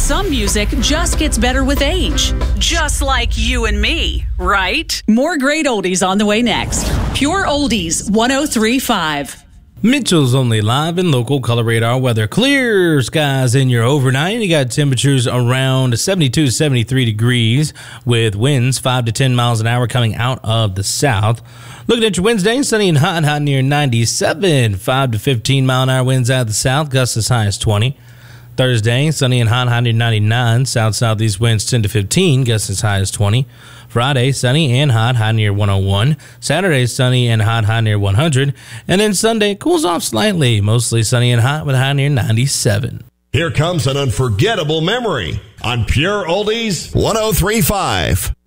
some music just gets better with age. Just like you and me, right? More great oldies on the way next. Pure Oldies 103.5. Mitchell's only live in local color radar weather. Clear skies in your overnight. You got temperatures around 72, 73 degrees with winds 5 to 10 miles an hour coming out of the south. Looking at your Wednesday, sunny and hot near 97. 5 to 15 mile an hour winds out of the south, gusts as high as 20. Thursday, sunny and hot near 99. South-southeast winds 10 to 15, gusts as high as 20. Friday, sunny and hot near 101. Saturday, sunny and hot near 100. And then Sunday, cools off slightly, mostly sunny and hot with a high near 97. Here comes an unforgettable memory on Pure Oldies 103.5.